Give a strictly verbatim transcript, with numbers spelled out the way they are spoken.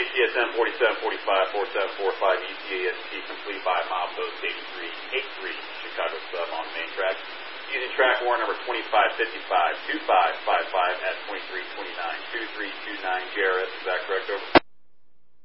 U T S M forty-seven forty-five, forty-seven forty-five, U T A S T complete by milepost eighty-three eighty-three, Chicago Sub on the main track. Using track warrant number twenty-five fifty-five, twenty-five fifty-five at